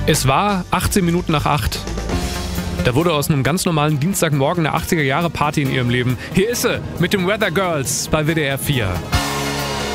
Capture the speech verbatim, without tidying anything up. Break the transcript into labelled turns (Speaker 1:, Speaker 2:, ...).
Speaker 1: Es war achtzehn Minuten nach acht. Da wurde aus einem ganz normalen Dienstagmorgen eine achtziger-Jahre-Party in ihrem Leben. Hier ist sie mit den Weather Girls bei W D R vier.